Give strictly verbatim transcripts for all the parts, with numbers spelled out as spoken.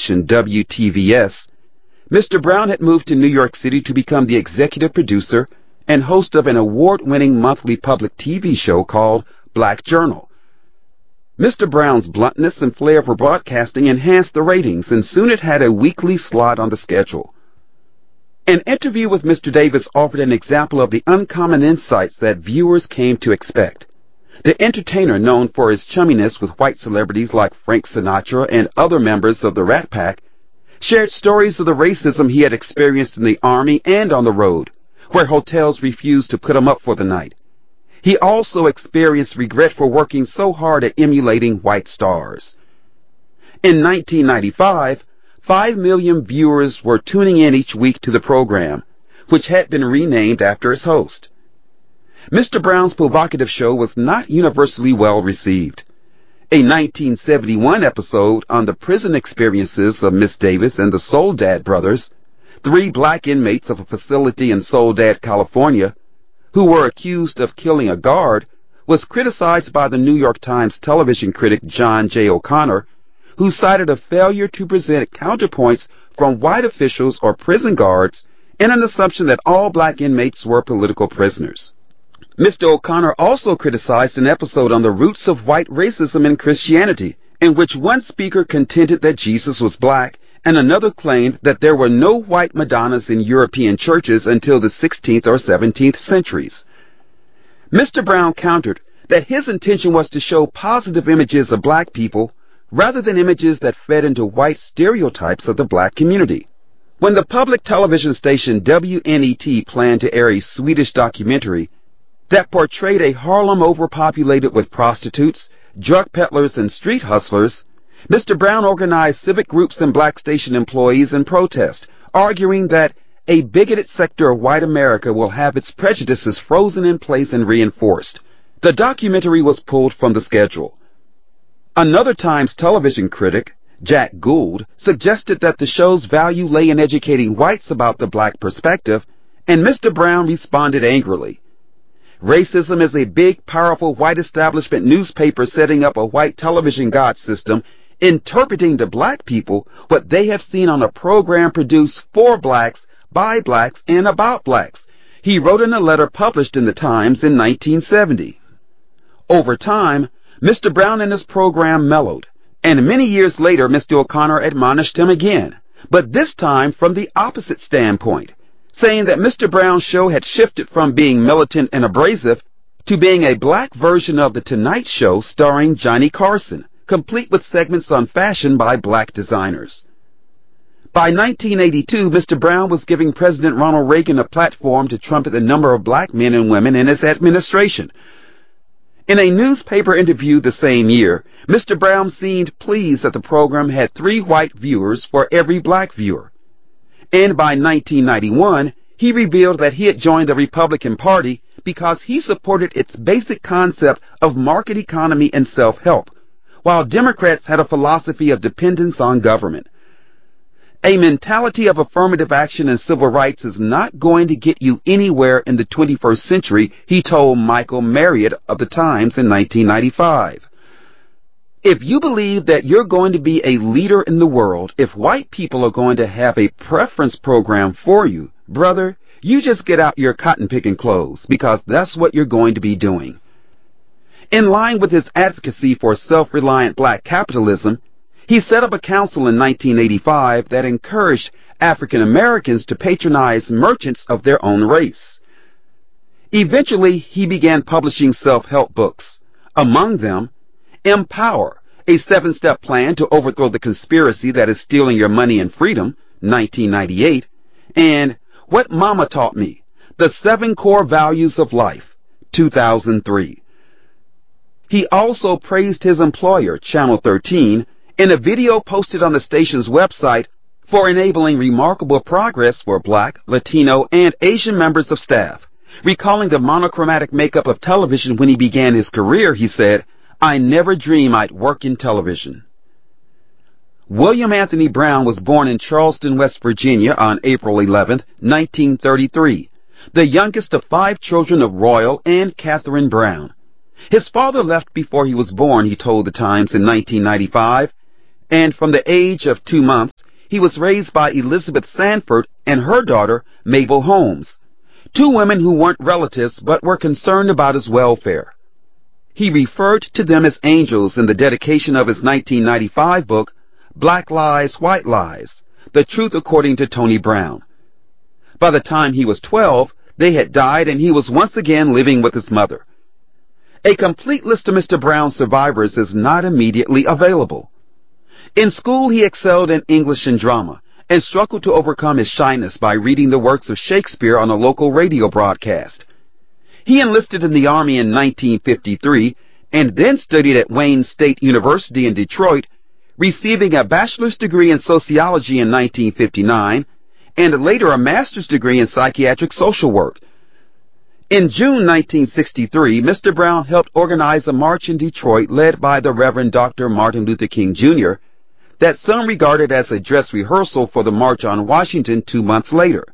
station W T V S, Mister Brown had moved to New York City to become the executive producer and host of an award-winning monthly public T V show called Black Journal. Mister Brown's bluntness and flair for broadcasting enhanced the ratings, and soon it had a weekly slot on the schedule. An interview with Mister Davis offered an example of the uncommon insights that viewers came to expect. The entertainer, known for his chumminess with white celebrities like Frank Sinatra and other members of the Rat Pack, shared stories of the racism he had experienced in the Army and on the road, where hotels refused to put him up for the night. He also experienced regret for working so hard at emulating white stars. In nineteen ninety-five, five million viewers were tuning in each week to the program, which had been renamed after its host. Mister Brown's provocative show was not universally well received. A nineteen seventy-one episode on the prison experiences of Miss Davis and the Soledad brothers, three black inmates of a facility in Soledad, California, who were accused of killing a guard, was criticized by the New York Times television critic John J. O'Connor, who cited a failure to present counterpoints from white officials or prison guards and an assumption that all black inmates were political prisoners. Mister O'Connor also criticized an episode on the roots of white racism in Christianity, in which one speaker contended that Jesus was black and another claimed that there were no white Madonnas in European churches until the sixteenth or seventeenth centuries. Mister Brown countered that his intention was to show positive images of black people rather than images that fed into white stereotypes of the black community. When the public television station W N E T planned to air a Swedish documentary that portrayed a Harlem overpopulated with prostitutes, drug peddlers, and street hustlers, Mister Brown organized civic groups and black station employees in protest, arguing that a bigoted sector of white America will have its prejudices frozen in place and reinforced. The documentary was pulled from the schedule. Another Times television critic, Jack Gould, suggested that the show's value lay in educating whites about the black perspective, and Mister Brown responded angrily. Racism is a big, powerful white establishment newspaper setting up a white television god system, interpreting to black people what they have seen on a program produced for blacks, by blacks, and about blacks, he wrote in a letter published in the Times in nineteen seventy. Over time, Mister Brown and his program mellowed, and many years later Mister O'Connor admonished him again, but this time from the opposite standpoint, saying that Mister Brown's show had shifted from being militant and abrasive to being a black version of The Tonight Show starring Johnny Carson, complete with segments on fashion by black designers. By nineteen eighty-two, Mister Brown was giving President Ronald Reagan a platform to trumpet the number of black men and women in his administration. In a newspaper interview the same year, Mister Brown seemed pleased that the program had three white viewers for every black viewer. And by nineteen ninety-one, he revealed that he had joined the Republican Party because he supported its basic concept of market economy and self-help, while Democrats had a philosophy of dependence on government. A mentality of affirmative action and civil rights is not going to get you anywhere in the twenty-first century, he told Michael Marriott of the Times in nineteen ninety-five. If you believe that you're going to be a leader in the world, if white people are going to have a preference program for you, brother, you just get out your cotton-picking clothes, because that's what you're going to be doing. In line with his advocacy for self-reliant black capitalism, he set up a council in nineteen eighty-five that encouraged African Americans to patronize merchants of their own race. Eventually, he began publishing self-help books, among them Empower, a seven-step plan to overthrow the conspiracy that is stealing your money and freedom, nineteen ninety-eight, and What Mama Taught Me, The Seven Core Values of Life, two thousand three. He also praised his employer, Channel thirteen, in a video posted on the station's website for enabling remarkable progress for black, Latino, and Asian members of staff. Recalling the monochromatic makeup of television when he began his career, he said, "I never dreamed I'd work in television." William Anthony Brown was born in Charleston, West Virginia on April eleventh, nineteen thirty-three, the youngest of five children of Royal and Catherine Brown. His father left before he was born, he told the Times in nineteen ninety-five, and from the age of two months, he was raised by Elizabeth Sanford and her daughter, Mabel Holmes, two women who weren't relatives but were concerned about his welfare. He referred to them as angels in the dedication of his nineteen ninety-five book, Black Lies, White Lies, The Truth According to Tony Brown. By the time he was twelve, they had died and he was once again living with his mother. A complete list of Mister Brown's survivors is not immediately available. In school, he excelled in English and drama and struggled to overcome his shyness by reading the works of Shakespeare on a local radio broadcast. He enlisted in the Army in nineteen fifty-three and then studied at Wayne State University in Detroit, receiving a bachelor's degree in sociology in nineteen fifty-nine and later a master's degree in psychiatric social work. In June nineteen sixty-three, Mister Brown helped organize a march in Detroit led by the Reverend Doctor Martin Luther King Junior that some regarded as a dress rehearsal for the March on Washington two months later.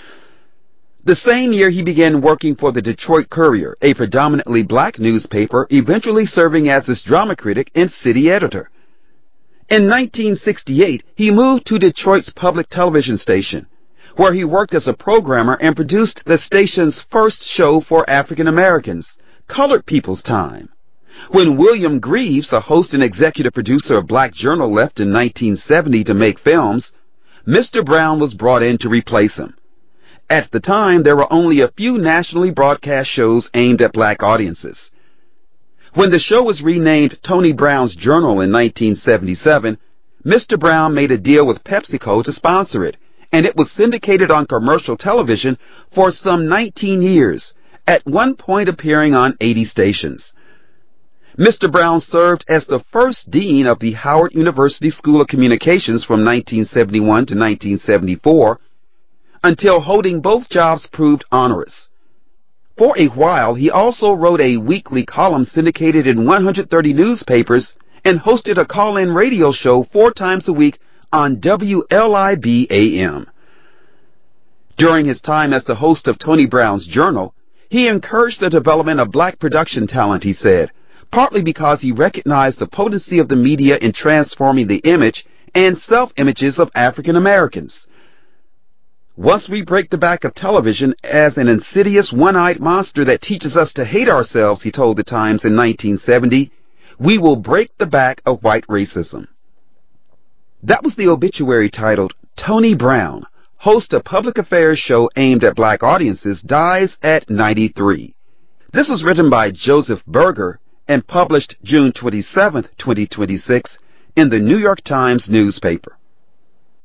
The same year, he began working for the Detroit Courier, a predominantly black newspaper, eventually serving as its drama critic and city editor. In nineteen sixty-eight, he moved to Detroit's public television station, where he worked as a programmer and produced the station's first show for African Americans, Colored People's Time. When William Greaves, a host and executive producer of Black Journal, left in nineteen seventy to make films, Mister Brown was brought in to replace him. At the time, there were only a few nationally broadcast shows aimed at black audiences. When the show was renamed Tony Brown's Journal in nineteen seventy-seven, Mister Brown made a deal with PepsiCo to sponsor it, and it was syndicated on commercial television for some nineteen years, at one point appearing on eighty stations. Mister Brown served as the first dean of the Howard University School of Communications from nineteen seventy-one to nineteen seventy-four, until holding both jobs proved onerous. For a while, he also wrote a weekly column syndicated in one hundred thirty newspapers and hosted a call-in radio show four times a week on W L I B A M. During his time as the host of Tony Brown's Journal, he encouraged the development of black production talent, he said, partly because he recognized the potency of the media in transforming the image and self-images of African Americans. Once we break the back of television as an insidious one-eyed monster that teaches us to hate ourselves, he told the Times in nineteen seventy, we will break the back of white racism. That was the obituary titled, Tony Brown, host of public affairs show aimed at black audiences, dies at ninety-three. This was written by Joseph Berger and published June twenty-seventh, twenty twenty-six in the New York Times newspaper.